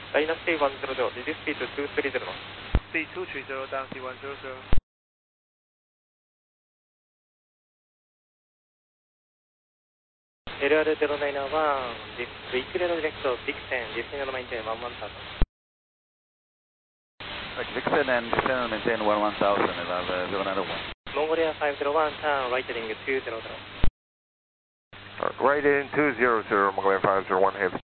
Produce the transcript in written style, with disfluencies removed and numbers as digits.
Dynasty 100, this is speed 230. Speed 230, Dynasty 100. LR091, vehicle direct Vixen, descend and maintain 11000. Vixen and descend and maintain 11000, LR091. Mongolia 501, turn right heading 200. Right in 200, Mongolia 501, heavy.